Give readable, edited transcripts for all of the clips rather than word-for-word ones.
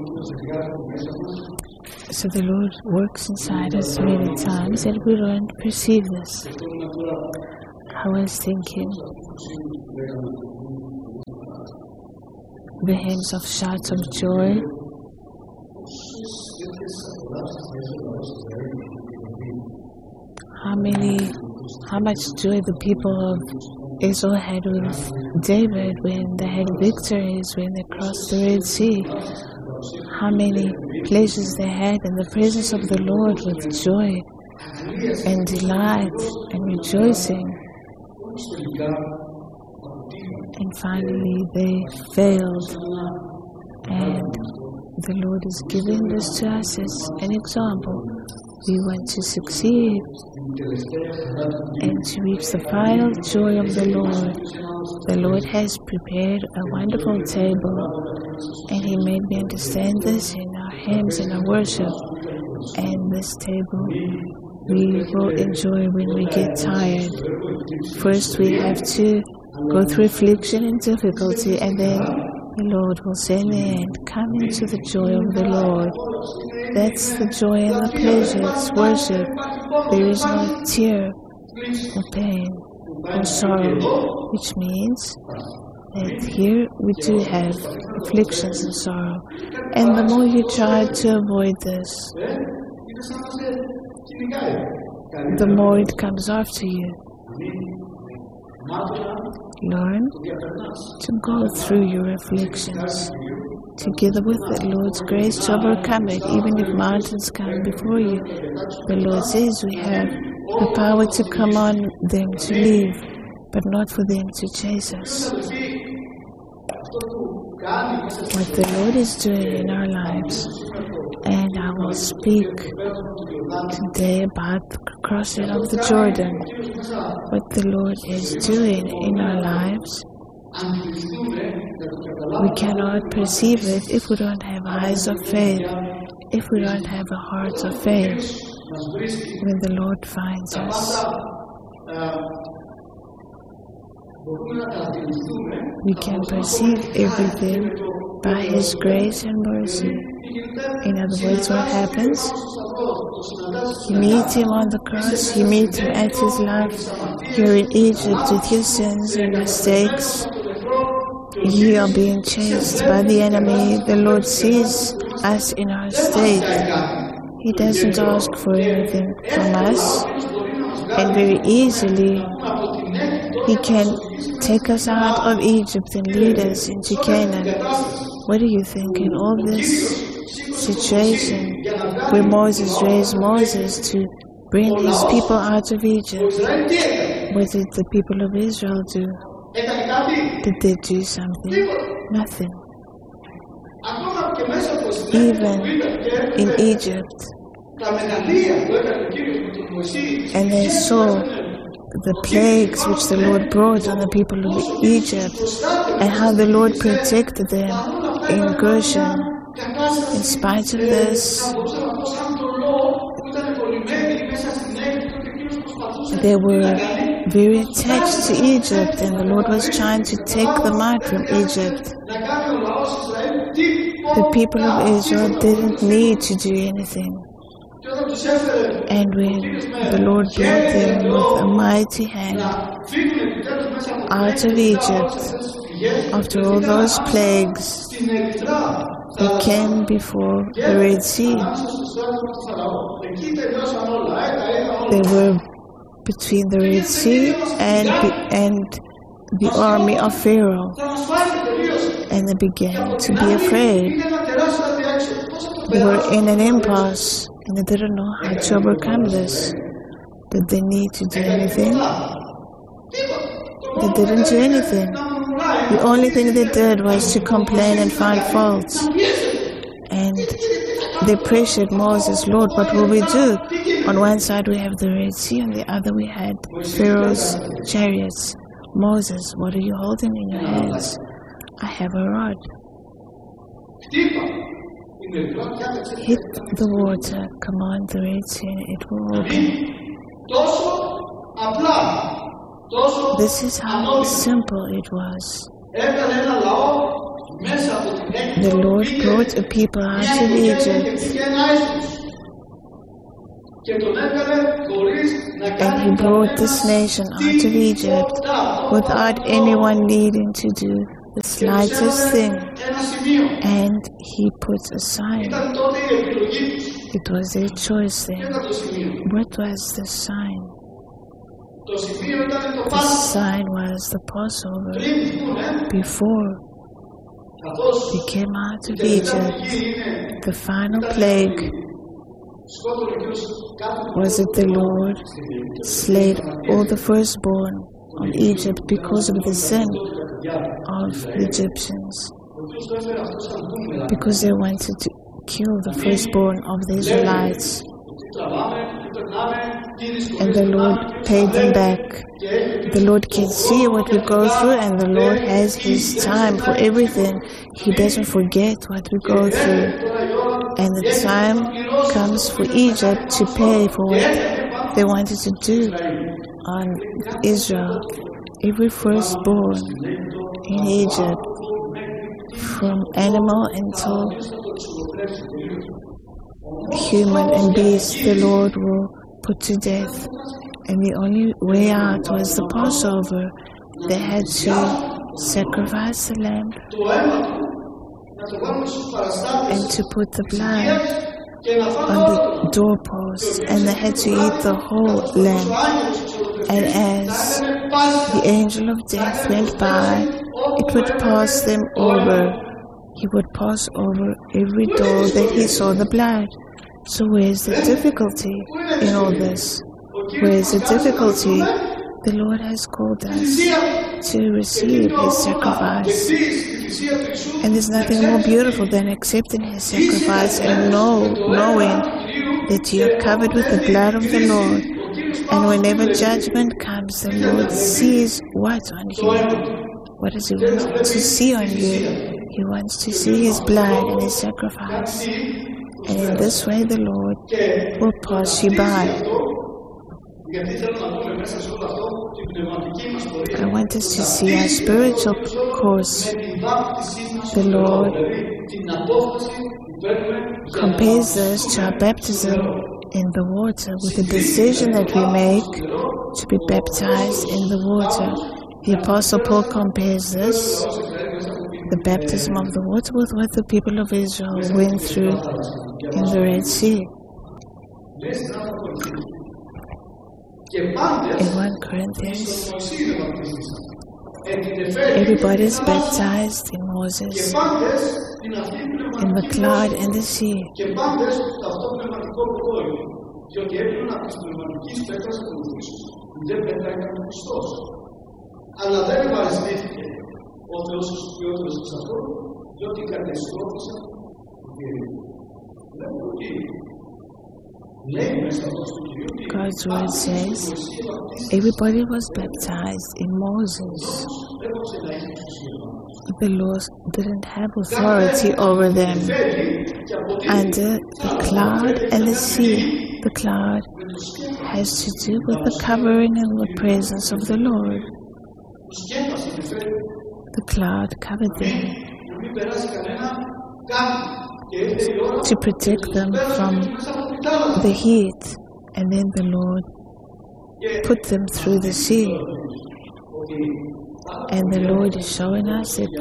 So the Lord works inside us many times and we don't perceive this. I was thinking the hymns of shouts of joy. How much joy the people of Israel had with David when they had victories, when they crossed the Red Sea. How many pleasures they had in the presence of the Lord with joy and delight and rejoicing. And finally they failed. And the Lord is giving this to us as an example. We want to succeed and to reach the final joy of the Lord. The Lord has prepared a wonderful table, and He made me understand this in our hymns and our worship. And this table we will enjoy when we get tired. First we have to go through affliction and difficulty, and then the Lord will say in the end, come into the joy of the Lord. That's the joy and the pleasure. It's worship. There is no tear or pain or sorrow, which means that here we do have afflictions and sorrow. And the more you try to avoid this, the more it comes after you. Learn to go through your afflictions together with the Lord's grace to overcome it, even if mountains come before you. The Lord says we have the power to command them to leave, but not for them to chase us. What the Lord is doing in our lives, and I will speak today about the crossing of the Jordan. What the Lord is doing in our lives, we cannot perceive it if we don't have eyes of faith, if we don't have a heart of faith. When the Lord finds us, we can perceive everything by His grace and mercy. In other words, what happens? You meet Him on the cross, you meet Him at His love. You're in Egypt with your sins and mistakes. You are being chased by the enemy. The Lord sees us in our state. He doesn't ask for anything from us, and very easily He can take us out of Egypt and lead us into Canaan. What do you think in all this situation where Moses raised Moses to bring his people out of Egypt? What did the people of Israel do? Did they do something? Nothing. Even in Egypt, and they saw the plagues which the Lord brought on the people of Egypt, and how the Lord protected them in Goshen. In spite of this, they were very attached to Egypt, and the Lord was trying to take them out from Egypt. The people of Israel didn't need to do anything. And when the Lord brought them with a mighty hand out of Egypt, after all those plagues, they came before the Red Sea. They were between the Red Sea and the army of Pharaoh, and they began to be afraid. They were in an impasse, and they didn't know how to overcome this. Did they need to do anything? They didn't do anything. The only thing they did was to complain and find faults. And they pressured Moses, Lord, what will we do? On one side we have the Red Sea, on the other we had Pharaoh's chariots. Moses, what are you holding in your hands? I have a rod. Hit the water, command the Red Sea, and it will open. This is how simple it was. The Lord brought a people out of Egypt, and He brought this nation out of Egypt without anyone needing to do the slightest thing, and He put a sign. It was their choice then. What was the sign? The sign was the Passover. Before they came out of Egypt, the final plague was that the Lord slayed all the firstborn of Egypt because of the sin of the Egyptians, because they wanted to kill the firstborn of the Israelites. And the Lord paid them back. The Lord can see what we go through, and the Lord has His time for everything. He doesn't forget what we go through. And the time comes for Egypt to pay for what they wanted to do on Israel. Every firstborn in Egypt, from animal until human and beast, the Lord will put to death. And the only way out was the Passover. They had to sacrifice the lamb and to put the blood on the doorposts, and they had to eat the whole lamb. And as the angel of death went by, it would pass them over. He would pass over every door that he saw the blood. So where's the difficulty in all this? Where's the difficulty? The Lord has called us to receive His sacrifice. And there's nothing more beautiful than accepting His sacrifice and knowing that you're covered with the blood of the Lord. And whenever judgment comes, the Lord sees what on you. What does He want to see on you? He wants to see His blood and His sacrifice. And in this way the Lord will pass you by. I want us to see our spiritual course. The Lord compares this to our baptism in the water, with the decision that we make to be baptized in the water. The Apostle Paul compares this, the baptism of the water, with what the people of Israel went through in the Red Sea. In 1 Corinthians, everybody is baptized in Moses, in the cloud and the sea. Αλλά δεν ευαρισθήθηκε ο Θεός στους ποιότερους εξ αυτών, διότι κατεστρώθησαν του Κυρίου. Βλέπω ότι λέει μέσα αυτό στο Κυρίο ότι God's word says everybody was baptized in Moses. The Lord didn't have authority over them. Under the cloud and the sea, the cloud has to do with the covering and the presence of the Lord. The cloud covered them to protect them from the heat, and then the Lord put them through the sea. And the Lord is showing us that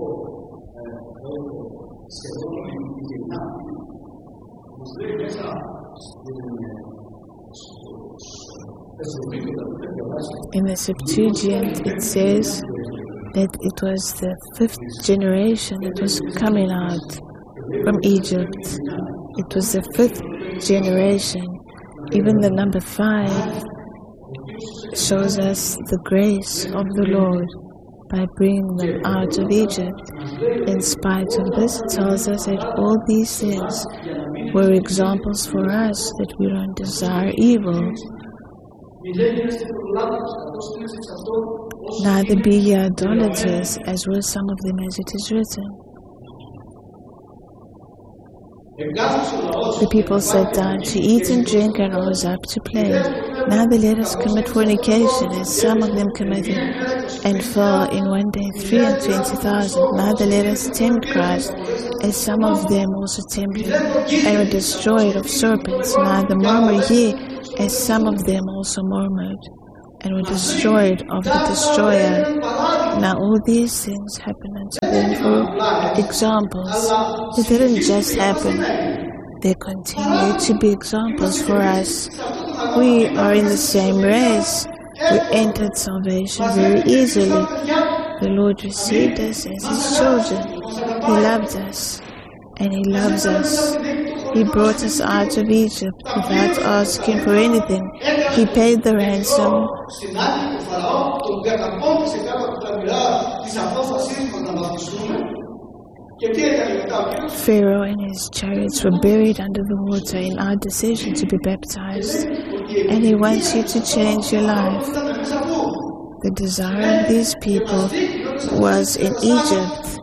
in the Septuagint it says that it was the 5th generation that was coming out from Egypt. It was the 5th generation. Even the number 5 shows us the grace of the Lord by bringing them out of Egypt. In spite of this, it tells us that all these things were examples for us that we don't desire evil. Neither be ye idolaters, as were some of them, as it is written. The people sat down to eat and drink and rose up to play. Now they let us commit fornication, as some of them committed, and fell in one day 23,000. Now they let us tempt Christ, as some of them also tempted, and were destroyed of serpents. Now the murmur ye, as some of them also murmured, and were destroyed of the destroyer. Now all these things happened unto them for examples. It didn't just happen. They continue to be examples for us. We are in the same race. We entered salvation very easily. The Lord received us as His children. He loved us, and He loves us. He brought us out of Egypt without asking for anything. He paid the ransom. Pharaoh and his chariots were buried under the water in our decision to be baptized, and he wants you to change your life. The desire of these people was in Egypt.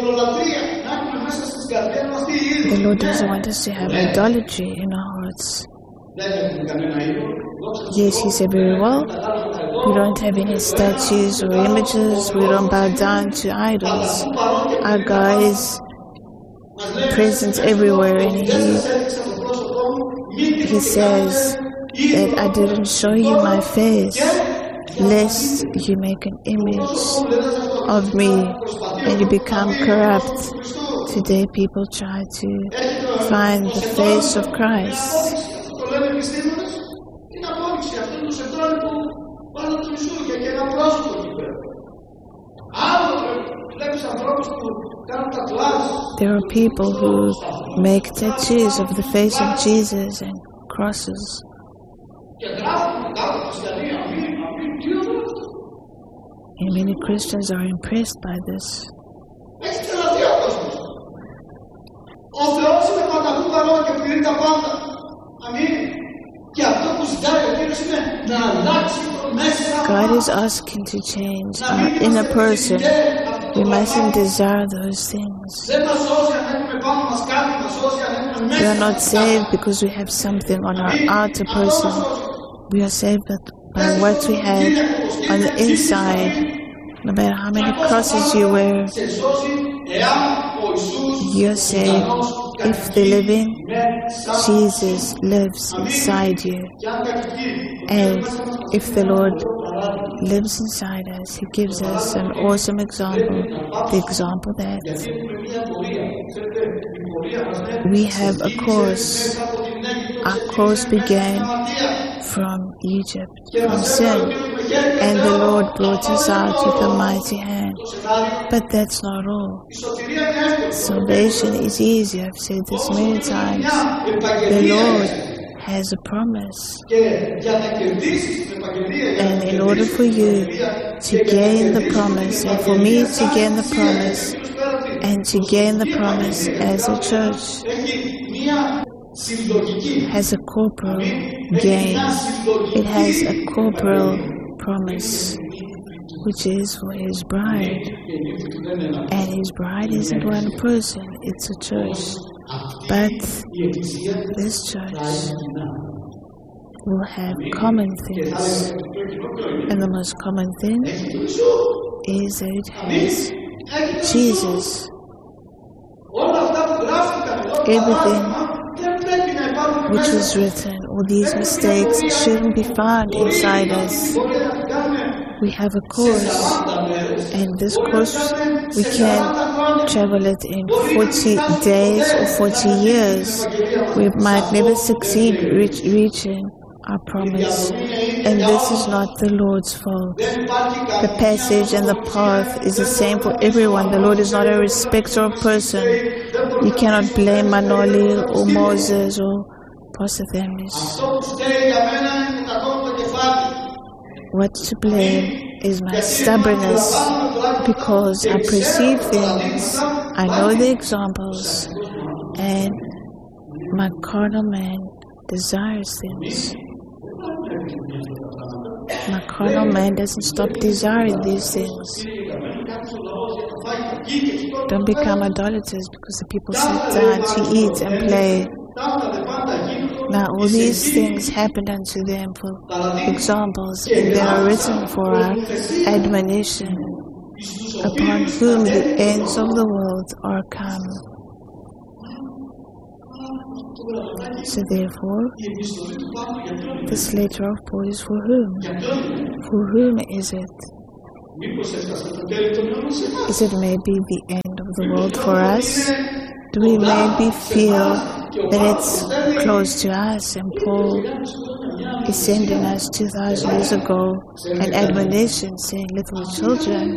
The Lord doesn't want us to have idolatry in our hearts. Yes, He said very well, we don't have any statues or images, we don't bow down to idols. Our God is present everywhere, and He says that I didn't show you my face, lest you make an image of me and you become corrupt. Today people try to find the face of Christ. There are people who make tattoos of the face of Jesus and crosses. And many Christians are impressed by this. God is asking to change our inner person. We mustn't desire those things. We are not saved because we have something on our outer person. We are saved by what we have on the inside. No matter how many crosses you wear, you're saved if the living Jesus lives inside you. And if the Lord lives inside us, He gives us an awesome example. The example that we have a course. Our course began from Egypt, from sin, and the Lord brought us out with a mighty hand. But that's not all. Salvation is easy. I've said this many times. The Lord has a promise. And in order for you to gain the promise, and for me to gain the promise, and to gain the promise as a church, has a corporal gain. It has a corporal promise, which is for His bride. And His bride isn't one person, it's a church. But this church will have common things. And the most common thing is that it has Jesus. Everything which was written, all these mistakes shouldn't be found inside us. We have a course, and this course we can travel it in 40 days or 40 years. We might never succeed reaching our promise, and this is not the Lord's fault. The passage and the path is the same for everyone. The Lord is not a respecter of person. You cannot blame Manoli or Moses or Pastor Thamis. What's to blame is my stubbornness, because I perceive things, I know the examples, and my carnal man desires things. My carnal man doesn't stop desiring these things. Don't become idolaters because the people sit down to eat and play. Now all these things happened unto them for examples, and they are written for our admonition, upon whom the ends of the world are come. So therefore, this letter of Paul is for whom? For whom is it? Is it maybe the end of the world for us? Do we maybe feel that it's close to us, and Paul is sending us 2,000 years ago an admonition saying, little children?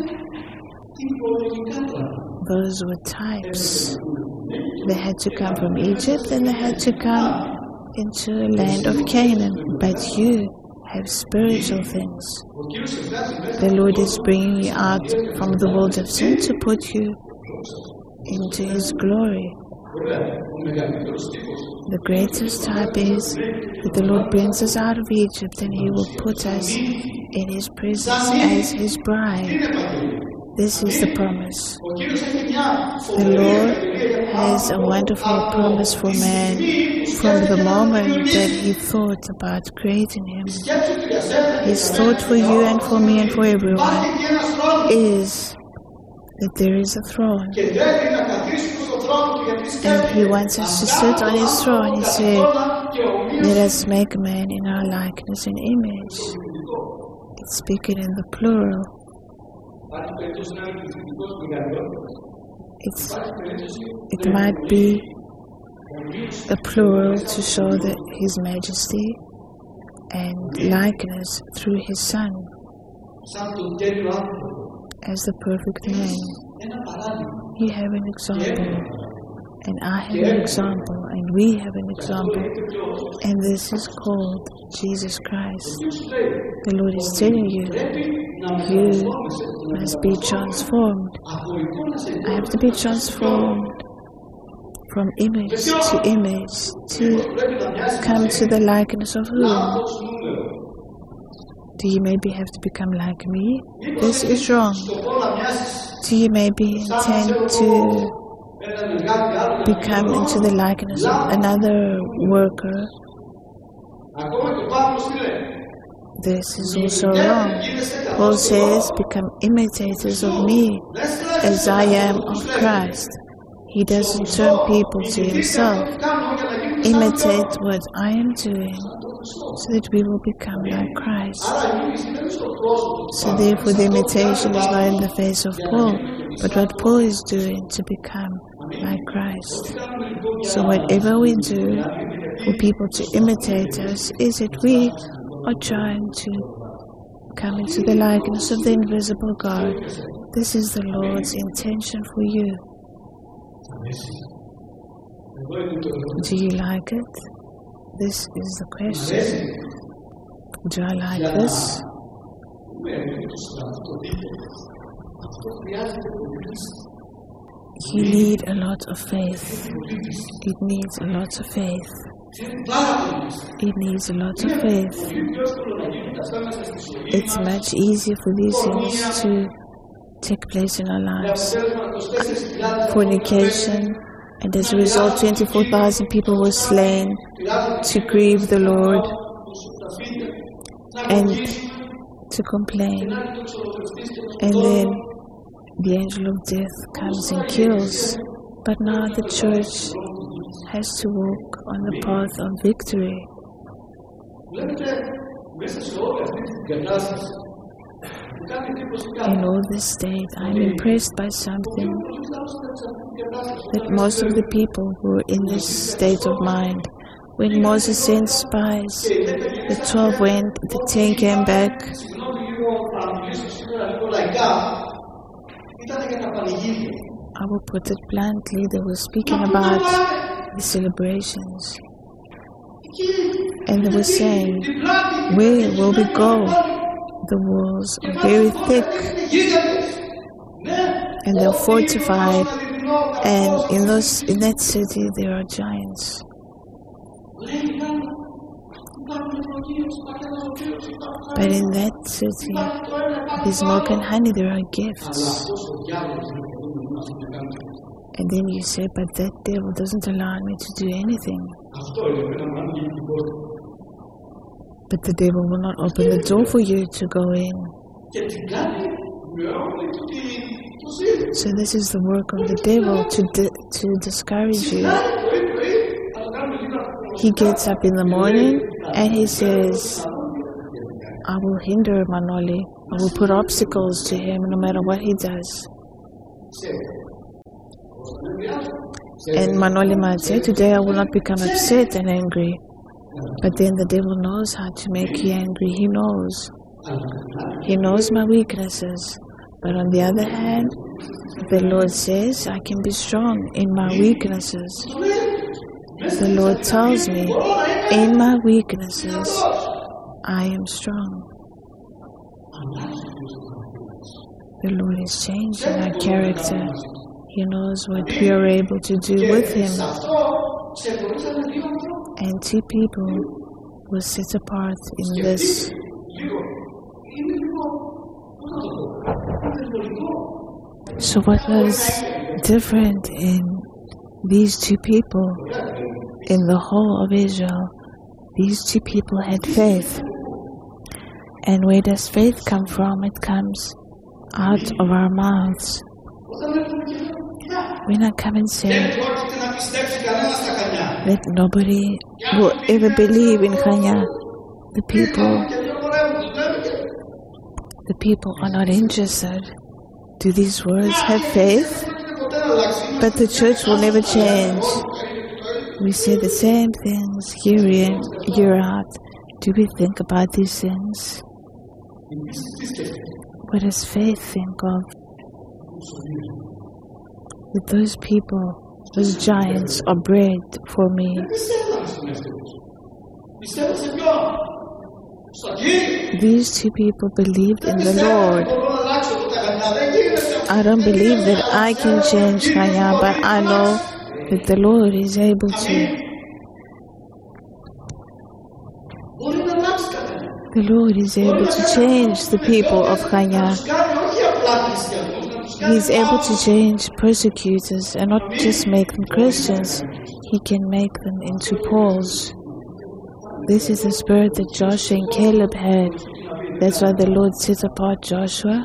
Those were types. They had to come from Egypt and they had to come into a land of Canaan. But you have spiritual things. The Lord is bringing you out from the world of sin to put you into His glory. The greatest type is that the Lord brings us out of Egypt and He will put us in His presence as His bride. This is the promise. The Lord has a wonderful promise for man from the moment that He thought about creating him. His thought for you and for me and for everyone is that there is a throne. And He wants us to sit on His throne. He said, let us make man in our likeness and image. It's speaking in the plural. It might be a plural to show that His majesty and likeness through His Son as the perfect man. You have an example, and I have an example, and we have an example, and this is called Jesus Christ. The Lord is telling you, you must be transformed. I have to be transformed from image to image to come to the likeness of whom? Do you maybe have to become like me? This is wrong. Do you maybe intend to become into the likeness of another worker? This is also wrong. Paul says, become imitators of me as I am of Christ. He doesn't turn people to Himself. Imitate what I am doing so that we will become like Christ. So therefore the imitation is not in the face of Paul, but what Paul is doing to become like Christ. So whatever we do for people to imitate us is that we are trying to come into the likeness of the invisible God. This is the Lord's intention for you. Do you like it? This is the question. Do I like this? You need a lot of faith. It needs a lot of faith. It needs a lot of faith. It's much easier for these things to take place in our lives. Fornication, and as a result 24,000 people were slain to grieve the Lord and to complain. And then the angel of death comes and kills. But now the church has to walk on the path of victory. In all this state, I am impressed by something, that most of the people who are in this state of mind, when Moses sent spies, the 12 went, the 10 came back. I will put it bluntly, they were speaking about the celebrations. And they were saying, where will we go? The walls are very thick and they're fortified, and in that city there are giants. But in that city there's milk and honey, there are gifts. And then you say, but that devil doesn't allow me to do anything. But the devil will not open the door for you to go in. So this is the work of the devil, to discourage you. He gets up in the morning and he says, I will hinder Manoli. I will put obstacles to him no matter what he does. And Manoli might say, today I will not become upset and angry. But then the devil knows how to make you angry. He knows. He knows my weaknesses. But on the other hand, the Lord says, I can be strong in my weaknesses. The Lord tells me, in my weaknesses, I am strong. The Lord is changing our character. He knows what we are able to do with Him. And two people were set apart in this. So what was different in these two people, in the whole of Israel? These two people had faith. And where does faith come from? It comes out of our mouths. We not come and say that nobody will ever believe in Chania. The people are not interested. Do these words have faith? But the church will never change. We say the same things year in, year out. Do we think about these things? What does faith think of? That those people, those giants, are bread for me. These two people believed in the Lord. I don't believe that I can change Chania, but I know that the Lord is able to. The Lord is able to change the people of Chania. He is able to change persecutors and not just make them Christians. He can make them into Pauls. This is the spirit that Joshua and Caleb had. That's why the Lord set apart Joshua.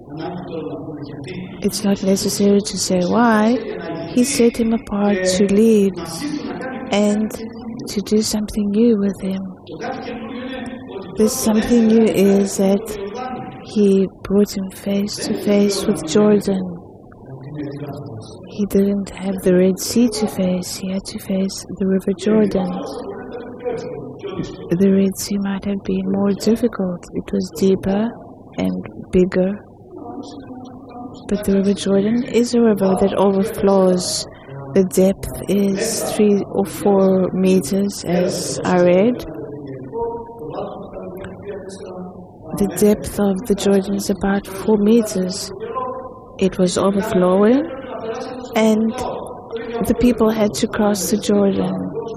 It's not necessary to say why. He set him apart to lead and to do something new with him. This something new is that He brought him face to face with Jordan. He didn't have the Red Sea to face. He had to face the River Jordan. The Red Sea might have been more difficult. It was deeper and bigger. But the River Jordan is a river that overflows. The depth is 3 or 4 meters, as I read. The depth of the Jordan is about 4 meters. It was overflowing, and the people had to cross the Jordan.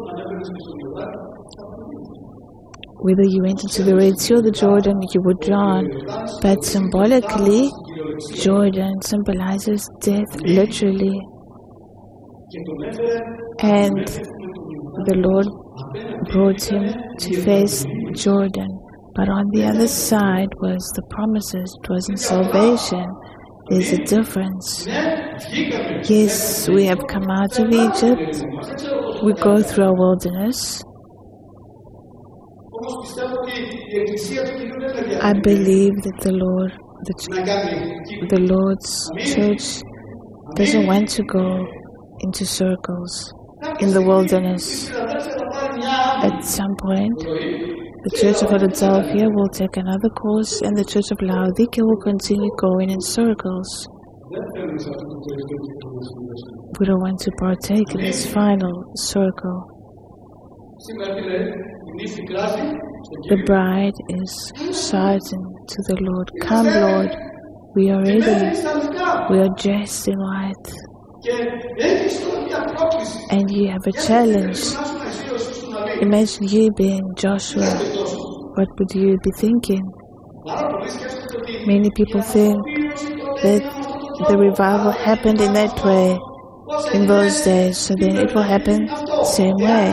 Whether you went into the Red Sea or the Jordan, you would drown. But symbolically, Jordan symbolizes death, literally. And the Lord brought him to face Jordan. But on the other side was the promises. It wasn't salvation. There's a difference. Yes, we have come out of Egypt. We go through our wilderness. I believe that the Lord's church doesn't want to go into circles in the wilderness. At some point, the Church of Philadelphia will take another course, and the Church of Laodicea will continue going in circles. We don't want to partake in this final circle. The bride is shouting to the Lord, "Come, Lord, we are ready. We are dressed in white." And you have a challenge. Imagine you being Joshua. What would you be thinking? Many people think that the revival happened in that way in those days, so then it will happen the same way.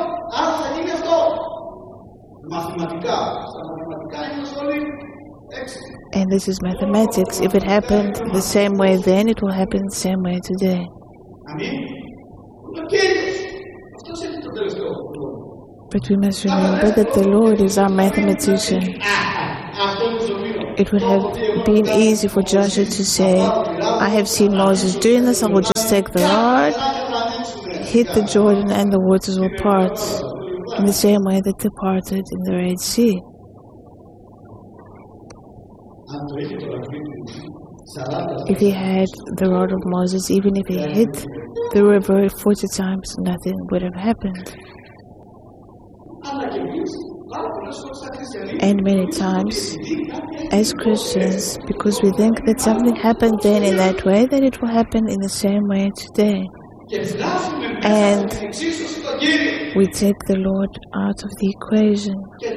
And this is mathematics. If it happened the same way then, it will happen the same way today. But we must remember that the Lord is our mathematician. It would have been easy for Joshua to say, I have seen Moses doing this, I will just take the rod, hit the Jordan, and the waters will part, in the same way that they parted in the Red Sea. If he had the rod of Moses, even if he hit the river 40 times, nothing would have happened. And many times, as Christians, because we think that something happened then in that way, that it will happen in the same way today. And we take the Lord out of the equation.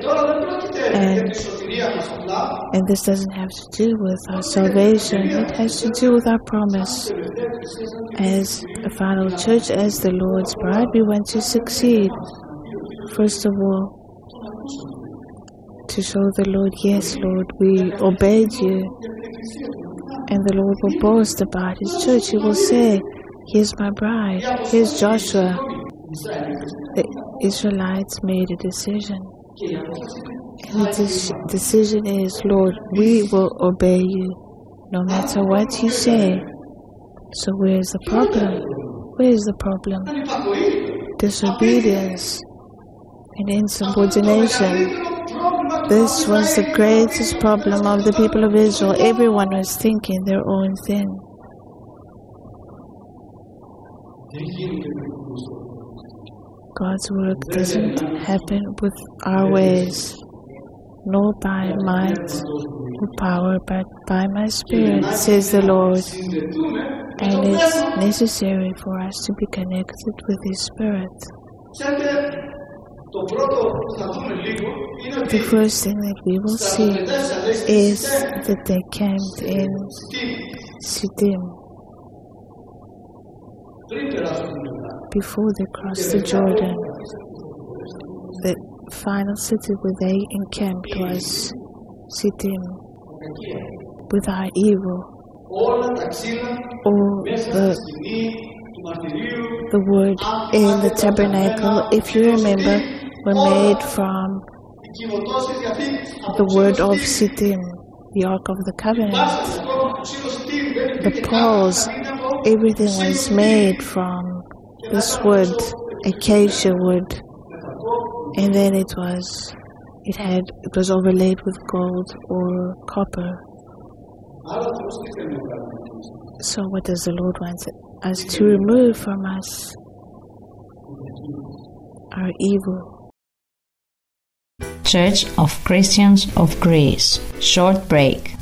And this doesn't have to do with our salvation, it has to do with our promise. As a final church, as the Lord's bride, we want to succeed. First of all, to show the Lord, yes, Lord, we obeyed you. And the Lord will boast about his church. He will say, here's my bride, here's Joshua. The Israelites made a decision. And the decision is, Lord, we will obey you, no matter what you say. So where's the problem? Where's the problem? Disobedience and insubordination. This was the greatest problem of the people of Israel. Everyone was thinking their own thing. God's work doesn't happen with our ways, nor by might or power, but by my Spirit, says the Lord. And it's necessary for us to be connected with His Spirit. The first thing that we will see is that they camped in Shittim before they crossed the Jordan. The final city where they encamped was Shittim, with our evil. All the wood in the tabernacle, if you remember, were made from the word of Shittim, the Ark of the Covenant. The poles, everything was made from this wood, acacia wood, and then it was overlaid with gold or copper. So what does the Lord want us to remove from us? Our evil. Church of Christians of Greece. Short break.